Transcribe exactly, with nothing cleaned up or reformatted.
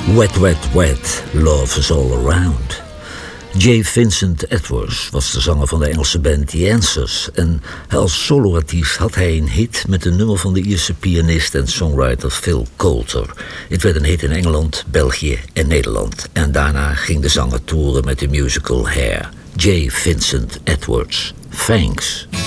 Wet, wet, wet, love is all around. J. Vincent Edwards was de zanger van de Engelse band The Answers. En als soloartiest had hij een hit met een nummer van de Ierse pianist en songwriter Phil Coulter. Het werd een hit in Engeland, België en Nederland. En daarna ging de zanger toeren met de musical Hair. J. Vincent Edwards, Thanks.